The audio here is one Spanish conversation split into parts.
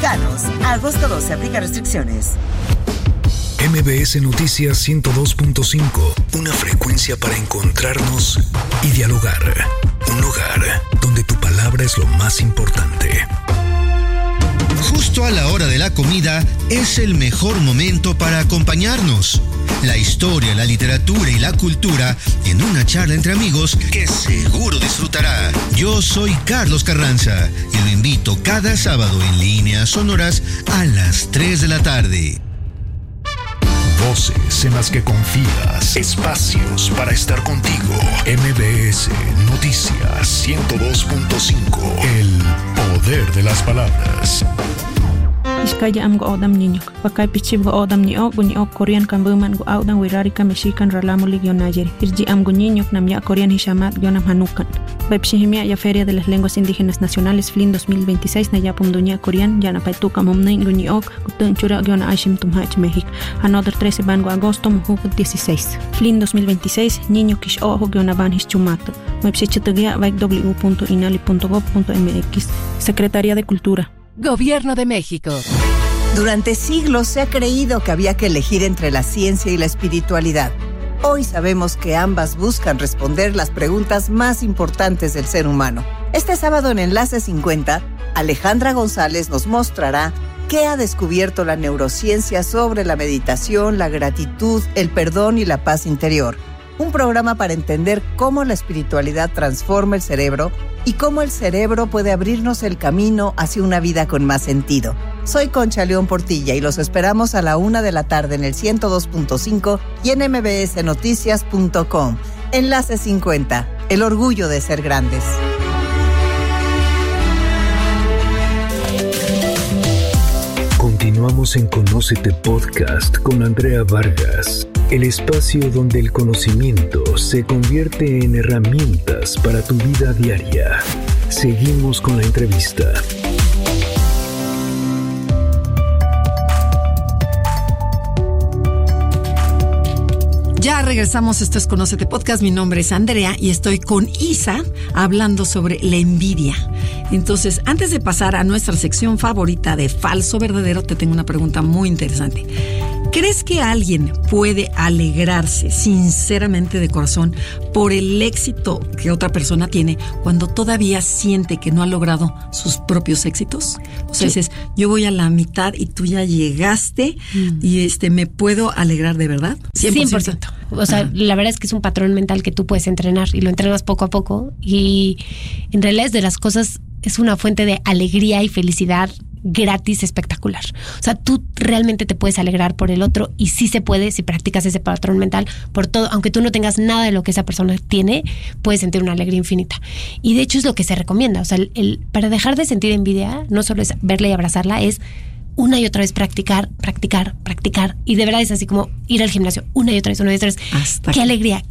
Mexicanos. Agosto 12, aplica restricciones. MBS Noticias 102.5, una frecuencia para encontrarnos y dialogar. Un lugar donde tu palabra es lo más importante. Justo a la hora de la comida es el mejor momento para acompañarnos. La historia, la literatura y la cultura en una charla entre amigos que seguro disfrutará. Yo soy Carlos Carranza y lo invito cada sábado en Líneas Sonoras a las 3 de la tarde. Voces en las que confías, espacios para estar contigo. MBS Noticias 102.5, el poder de las palabras. Iskaya am go odam niño. Pakai pichib go odam ni ok Korean kan buman go odam wirari ka Mexican ralamo ligio Nayeri. Irji am go niño nam ya Korean hishamat gionam hanukan. Bepshihimia ya Feria de las Lenguas Indígenas Nacionales FLIN 2026 na ya pumduña Korean ya na paituka momnain go ni ok gutun chura giona ashim tumhach México. Another 13 ban go agosto muhu 16. FLIN 2026 niño kish ojo giona ban hischumato. Mepshichitugia vaik w.inali.gov.mx. Secretaría de Cultura. Gobierno de México. Durante siglos se ha creído que había que elegir entre la ciencia y la espiritualidad. Hoy sabemos que ambas buscan responder las preguntas más importantes del ser humano. Este sábado en Enlace 50, Alejandra González nos mostrará qué ha descubierto la neurociencia sobre la meditación, la gratitud, el perdón y la paz interior. Un programa para entender cómo la espiritualidad transforma el cerebro y cómo el cerebro puede abrirnos el camino hacia una vida con más sentido. Soy Concha León Portilla y los esperamos a la 1 de la tarde en el 102.5 y en mbsnoticias.com. Enlace 50, el orgullo de ser grandes. Continuamos en Conócete Podcast con Andrea Vargas, el espacio donde el conocimiento se convierte en herramientas para tu vida diaria. Seguimos con la entrevista. Ya regresamos, esto es Conócete Podcast, mi nombre es Andrea y estoy con Isa hablando sobre la envidia. Entonces, antes de pasar a nuestra sección favorita de falso verdadero, te tengo una pregunta muy interesante. ¿Crees que alguien puede alegrarse sinceramente de corazón por el éxito que otra persona tiene cuando todavía siente que no ha logrado sus propios éxitos? O sea, dices, yo voy a la mitad y tú ya llegaste y ¿me puedo alegrar de verdad? 100%. O sea, la verdad es que es un patrón mental que tú puedes entrenar y lo entrenas poco a poco y en realidad es de las cosas, es una fuente de alegría y felicidad gratis espectacular. O sea, tú realmente te puedes alegrar por el otro y sí se puede si practicas ese patrón mental por todo, aunque tú no tengas nada de lo que esa persona tiene, puedes sentir una alegría infinita. Y de hecho es lo que se recomienda. O sea, para dejar de sentir envidia, no solo es verla y abrazarla, es una y otra vez practicar. Y de verdad es así como ir al gimnasio una y otra vez. Qué alegría.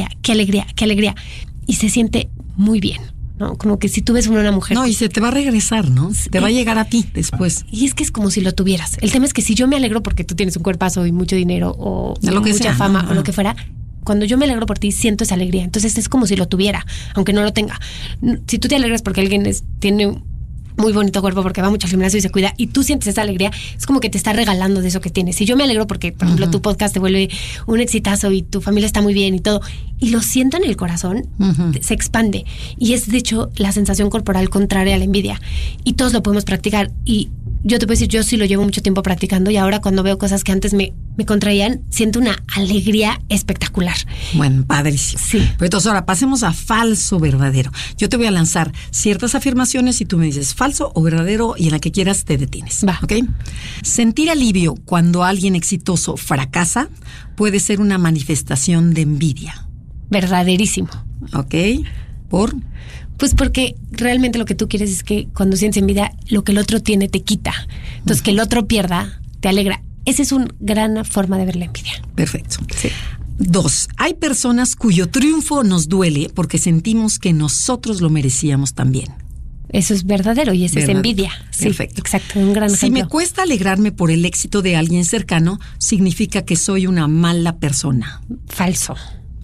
Y se siente muy bien, ¿no? Como que si tú ves una mujer... No, y se te va a regresar, ¿no? Te va a llegar a ti después. Y es que es como si lo tuvieras. El tema es que si yo me alegro porque tú tienes un cuerpazo y mucho dinero o mucha fama o lo que fuera, cuando yo me alegro por ti, siento esa alegría. Entonces es como si lo tuviera, aunque no lo tenga. Si tú te alegras porque alguien tiene muy bonito cuerpo porque va mucho al gimnasio y se cuida y tú sientes esa alegría, es como que te está regalando de eso que tienes. Si yo me alegro porque, por ejemplo, tu podcast te vuelve un exitazo y tu familia está muy bien y todo, y lo siento en el corazón, se expande. Y es, de hecho, la sensación corporal contraria a la envidia. Y todos lo podemos practicar. Y yo te puedo decir, yo sí lo llevo mucho tiempo practicando y ahora cuando veo cosas que antes me contraían, siento una alegría espectacular. Bueno, padrísimo. Sí. Pues entonces ahora pasemos a falso verdadero. Yo te voy a lanzar ciertas afirmaciones y tú me dices falso o verdadero y en la que quieras te detienes. Va. ¿Ok? Sentir alivio cuando alguien exitoso fracasa puede ser una manifestación de envidia. Verdaderísimo. ¿Ok? ¿Por? Pues porque realmente lo que tú quieres es que cuando sientes envidia, lo que el otro tiene te quita. Entonces, que el otro pierda, te alegra. Esa es una gran forma de ver la envidia. Perfecto. Sí. 2. Hay personas cuyo triunfo nos duele porque sentimos que nosotros lo merecíamos también. Eso es verdadero y esa es envidia. Sí, perfecto. Exacto, un gran ejemplo. Si me cuesta alegrarme por el éxito de alguien cercano, significa que soy una mala persona. Falso.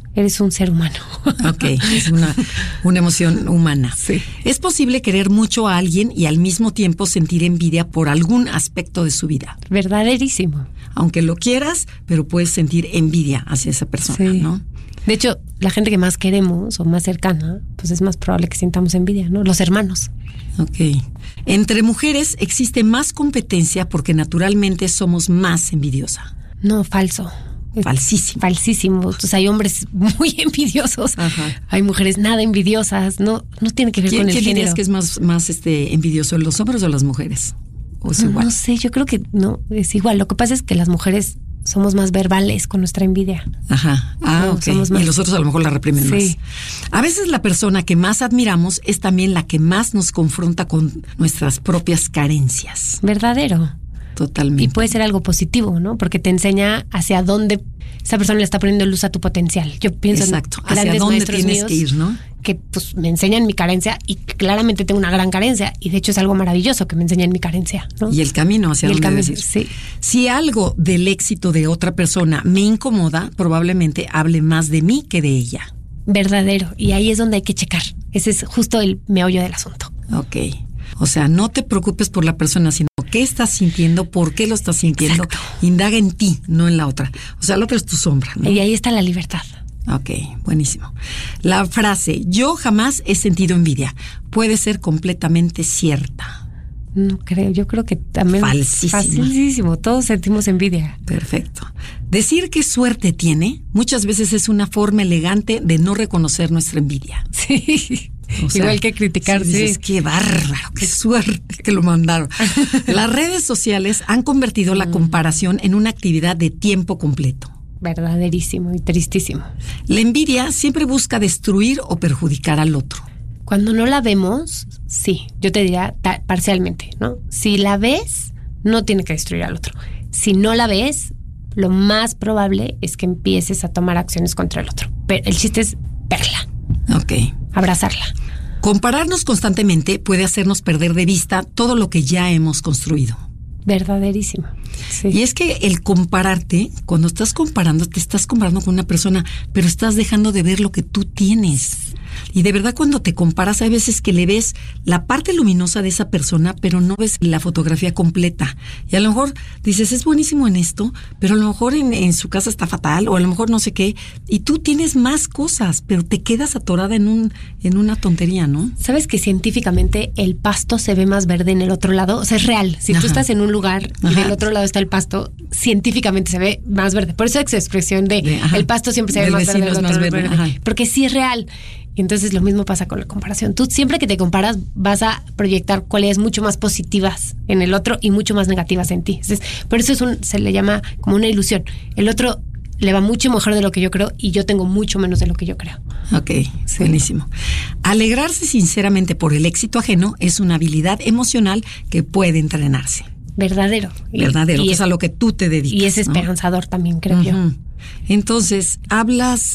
eres un ser humano. Ok, es una emoción humana. Sí. ¿Es posible querer mucho a alguien y al mismo tiempo sentir envidia por algún aspecto de su vida? Verdaderísimo. Aunque lo quieras, pero puedes sentir envidia hacia esa persona, sí. ¿no? De hecho, la gente que más queremos o más cercana, pues es más probable que sintamos envidia, ¿no? Los hermanos. Ok. Entre mujeres existe más competencia porque naturalmente somos más envidiosas. No, falso. Falsísimo. Falsísimo. Entonces hay hombres muy envidiosos. Ajá. Hay mujeres nada envidiosas. No tiene que ver con el género. ¿Quién dirías que es más envidioso, los hombres o las mujeres? ¿O es igual? No sé, yo creo que no, es igual. Lo que pasa es que las mujeres somos más verbales con nuestra envidia. Ajá. Ok. Y los otros a lo mejor la reprimen más. A veces la persona que más admiramos es también la que más nos confronta con nuestras propias carencias. Verdadero. Totalmente. Y puede ser algo positivo, ¿no? Porque te enseña hacia dónde esa persona le está poniendo luz a tu potencial. Yo pienso Exacto. en hacia dónde tienes míos que ir, ¿no? Que pues me enseñan mi carencia y claramente tengo una gran carencia y de hecho es algo maravilloso que me enseñen mi carencia, ¿no? Y el camino hacia dónde debes ir. Sí. Si algo del éxito de otra persona me incomoda, probablemente hable más de mí que de ella. Verdadero. Y ahí es donde hay que checar. Ese es justo el meollo del asunto. Ok. O sea, no te preocupes por la persona, sino qué estás sintiendo, por qué lo estás sintiendo. Exacto. Indaga en ti, no en la otra. O sea, la otra es tu sombra, ¿no? Y ahí está la libertad. Ok, buenísimo. La frase, yo jamás he sentido envidia, puede ser completamente cierta. No creo, yo creo que también... Falsísimo. Todos sentimos envidia. Perfecto. Decir qué suerte tiene, muchas veces es una forma elegante de no reconocer nuestra envidia. Sí. O sea, igual que criticar, sí. Dices, qué bárbaro, qué suerte que lo mandaron. Las redes sociales han convertido la comparación en una actividad de tiempo completo. Verdaderísimo y tristísimo. La envidia siempre busca destruir o perjudicar al otro. Cuando no la vemos, sí, yo te diría parcialmente, ¿no? Si la ves, no tiene que destruir al otro. Si no la ves, lo más probable es que empieces a tomar acciones contra el otro. Pero el chiste es verla. Ok. Abrazarla. Compararnos constantemente puede hacernos perder de vista todo lo que ya hemos construido. Verdaderísimo. Sí. Y es que el compararte, cuando estás comparando, te estás comparando con una persona, pero estás dejando de ver lo que tú tienes. Y de verdad cuando te comparas hay veces que le ves la parte luminosa de esa persona, pero no ves la fotografía completa. Y a lo mejor dices, es buenísimo en esto, pero a lo mejor en su casa está fatal, o a lo mejor no sé qué. Y tú tienes más cosas, pero te quedas atorada en una tontería, ¿no? ¿Sabes que científicamente el pasto se ve más verde en el otro lado? O sea, es real. Si tú estás en un lugar y del otro lado está el pasto, científicamente se ve más verde. Por eso esa expresión de el pasto siempre se ve más verde, el otro verde. Porque sí es real. Y entonces lo mismo pasa con la comparación. Tú siempre que te comparas vas a proyectar cualidades mucho más positivas en el otro y mucho más negativas en ti. Entonces, por eso se le llama como una ilusión. El otro le va mucho mejor de lo que yo creo y yo tengo mucho menos de lo que yo creo. Ok, sí. Buenísimo. Alegrarse sinceramente por el éxito ajeno es una habilidad emocional que puede entrenarse. Verdadero. Verdadero, que es a lo que tú te dedicas. Y es esperanzador, ¿no? También, creo yo. Entonces, hablas,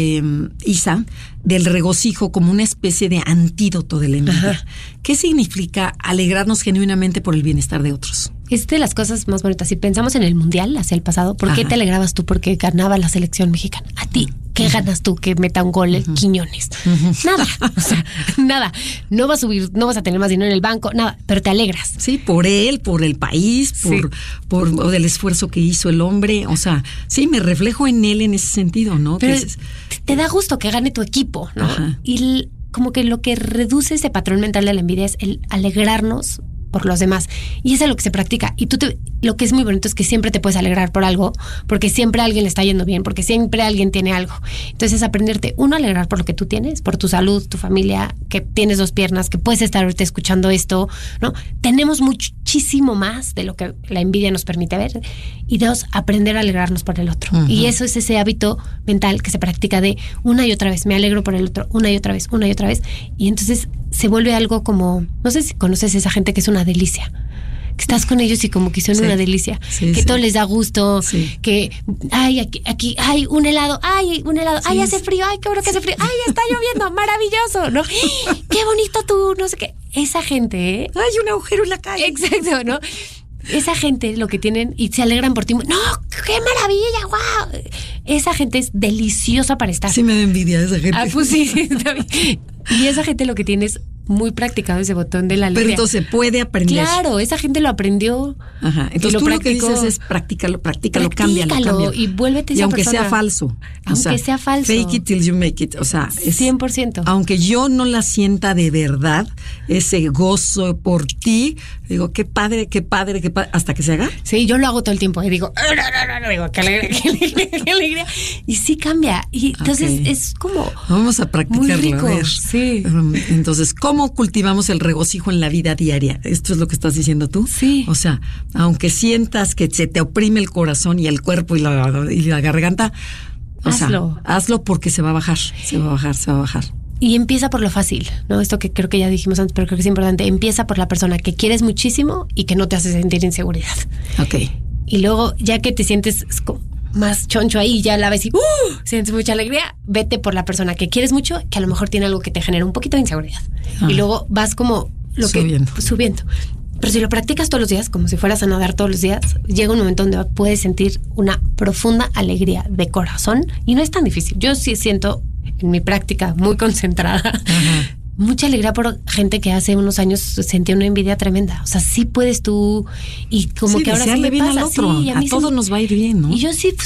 Isa, del regocijo como una especie de antídoto de la envidia. Ajá. ¿Qué significa alegrarnos genuinamente por el bienestar de otros? Es de las cosas más bonitas. Si pensamos en el mundial hacia el pasado, ¿por qué te alegrabas tú? Porque ganaba la selección mexicana. A ti, ¿qué ganas tú que meta un gol el Quiñones? Nada, o sea, nada. No vas a subir, no vas a tener más dinero en el banco, nada, pero te alegras. Sí, por él, por el país, por el esfuerzo que hizo el hombre. O sea, sí, me reflejo en él en ese sentido, ¿no? Pero te da gusto que gane tu equipo, ¿no? Ajá. Y como que lo que reduce ese patrón mental de la envidia es el alegrarnos por los demás. Y eso es lo que se practica. Y lo que es muy bonito es que siempre te puedes alegrar por algo, porque siempre a alguien le está yendo bien, porque siempre alguien tiene algo. Entonces, aprenderte, uno, a alegrar por lo que tú tienes, por tu salud, tu familia, que tienes 2 piernas, que puedes estar ahorita escuchando esto, ¿no? Tenemos muchísimo más de lo que la envidia nos permite ver. Y 2, aprender a alegrarnos por el otro. Uh-huh. Y eso es ese hábito mental que se practica de una y otra vez. Me alegro por el otro, una y otra vez, una y otra vez. Y entonces se vuelve algo como, no sé si conoces a esa gente que es una delicia, que estás con ellos y como que son una delicia, que todo les da gusto, que aquí hay un helado, hace frío, qué bueno que hace frío, está lloviendo, maravilloso, ¿no? Qué bonito tú, no sé qué. Esa gente, hay un agujero en la calle. Exacto, ¿no? Esa gente lo que tienen y se alegran por ti. No, qué maravilla, wow. esa gente es deliciosa para estar. Sí me da envidia esa gente. Pues sí, está bien. Y esa gente lo que tiene es muy practicado ese botón de la alegría. Pero entonces se puede aprender. Claro, esa gente lo aprendió. Ajá. Entonces tú lo que dices es practícalo, cámbialo. Y vuélvete esa aunque persona. sea falso. Aunque sea falso. Fake it till you make it. O sea, es 100%. Aunque yo no la sienta de verdad, ese gozo por ti, digo, qué padre, hasta que se haga. Sí, yo lo hago todo el tiempo y digo, digo, qué alegría. Y sí cambia. Y entonces es como vamos a practicarlo. Muy rico. A ver. Sí. Entonces, ¿cómo cultivamos el regocijo en la vida diaria? ¿Esto es lo que estás diciendo tú? Sí. O sea, aunque sientas que se te oprime el corazón y el cuerpo y la garganta, hazlo porque se va a bajar. Y empieza por lo fácil, ¿no? Esto que creo que ya dijimos antes, pero creo que es importante. Empieza por la persona que quieres muchísimo y que no te hace sentir inseguridad. Ok. Y luego, ya que te sientes más choncho ahí, ya la ves y sientes mucha alegría, vete por la persona que quieres mucho, que a lo mejor tiene algo que te genera un poquito de inseguridad. Y luego vas como subiendo. Pero si lo practicas todos los días, como si fueras a nadar todos los días, llega un momento donde puedes sentir una profunda alegría de corazón y no es tan difícil. Yo sí siento en mi práctica muy concentrada mucha alegría por gente que hace unos años sentía una envidia tremenda. O sea, sí puedes tú y como que ahora sí me bien pasa. Al otro. Sí, a todos nos va a ir bien, ¿no? Y yo sí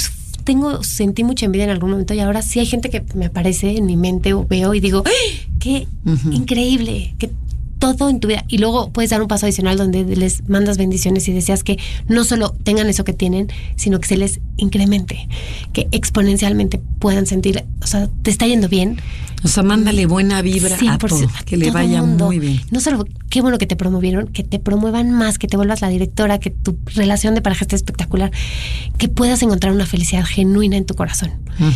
sentí mucha envidia en algún momento y ahora sí hay gente que me aparece en mi mente o veo y digo, qué increíble, que todo en tu vida. Y luego puedes dar un paso adicional donde les mandas bendiciones y deseas que no solo tengan eso que tienen, sino que se les incremente, que exponencialmente puedan sentir, o sea, te está yendo bien. O sea, mándale buena vibra a todo, que le vaya muy bien. No solo, qué bueno que te promovieron, que te promuevan más, que te vuelvas la directora, que tu relación de pareja esté espectacular, que puedas encontrar una felicidad genuina en tu corazón.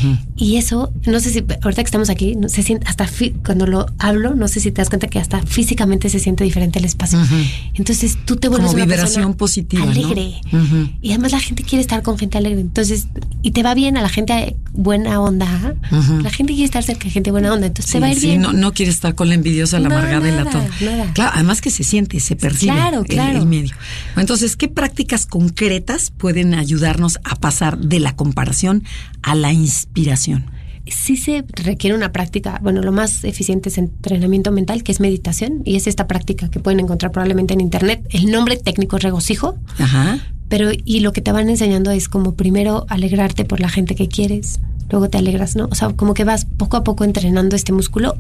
Y eso, no sé si, ahorita que estamos aquí, se siente, hasta cuando lo hablo, no sé si te das cuenta que hasta físicamente se siente diferente el espacio. Entonces tú te vuelves como una vibración persona positiva, alegre. ¿no? Y además la gente quiere estar con gente alegre. Entonces, y te va bien a la gente buena onda. La gente quiere estar cerca de gente buena onda. Entonces te va a ir bien. No quiere estar con la envidiosa, la amargada y la todo. Nada. Claro, además que se siente, se percibe el medio. Entonces, ¿qué prácticas concretas pueden ayudarnos a pasar de la comparación a la inspiración? Sí se requiere una práctica, bueno, lo más eficiente es entrenamiento mental, que es meditación, y es esta práctica que pueden encontrar probablemente en internet. El nombre técnico es regocijo. Pero y lo que te van enseñando es como primero alegrarte por la gente que quieres, luego te alegras, ¿no? O sea, como que vas poco a poco entrenando este músculo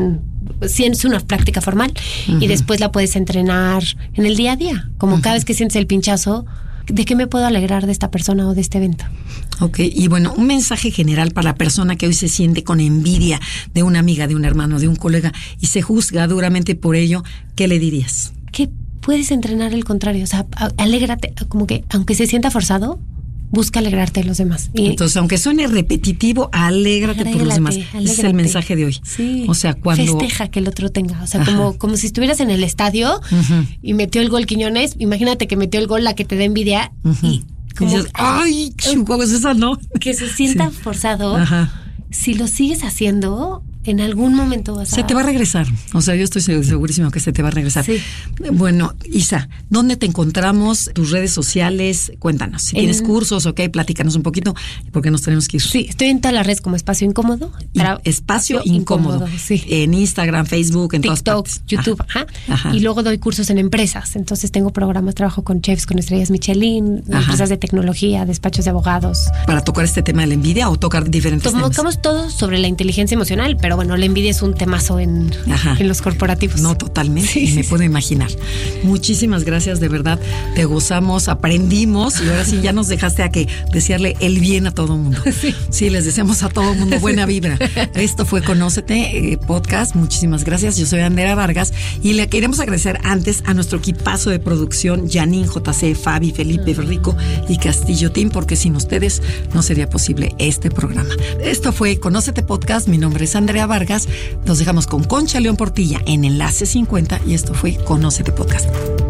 sí es una práctica formal y después la puedes entrenar en el día a día, como cada vez que sientes el pinchazo, ¿de qué me puedo alegrar de esta persona o de este evento? Ok, y bueno, un mensaje general para la persona que hoy se siente con envidia de una amiga, de un hermano, de un colega y se juzga duramente por ello, ¿qué le dirías? Que puedes entrenar el contrario, o sea, alégrate, como que aunque se sienta forzado, busca alegrarte de los demás. Y entonces, aunque suene repetitivo, alégrate por los demás. Ese es el mensaje de hoy. Sí. O sea, cuando festeja que el otro tenga. O sea, como si estuvieras en el estadio y metió el gol Quiñones. Imagínate que metió el gol la que te da envidia y como dices, ¡ay! ¿Cómo es esa, no? Que se sienta forzado. Si lo sigues haciendo, en algún momento se te va a regresar. O sea, yo estoy segurísimo que se te va a regresar. Sí. Bueno, Isa, ¿dónde te encontramos? Tus redes sociales, cuéntanos. Si tienes cursos, platícanos un poquito, porque nos tenemos que ir. Sí, estoy en todas las redes como Espacio Incómodo. Espacio Incómodo. Sí. En Instagram, Facebook, en TikTok, todas partes. YouTube. Y luego doy cursos en empresas. Entonces tengo programas, trabajo con chefs, con estrellas Michelin, empresas de tecnología, despachos de abogados. ¿Para tocar este tema de la envidia o tocar diferentes temas? Tocamos todo sobre la inteligencia emocional, pero bueno, la envidia es un temazo en los corporativos. No, totalmente, me puedo imaginar. Muchísimas gracias, de verdad, te gozamos, aprendimos y ahora sí ya nos dejaste a que desearle el bien a todo el mundo. Sí, les deseamos a todo el mundo buena vibra. Esto fue Conócete Podcast, muchísimas gracias. Yo soy Andrea Vargas y le queremos agradecer antes a nuestro equipazo de producción, Janine, JC, Fabi, Felipe, Rico y Castillo Team, porque sin ustedes no sería posible este programa. Esto fue Conócete Podcast, mi nombre es Andrea Vargas. Nos dejamos con Concha León Portilla en Enlace 50 y esto fue Conócete Podcast.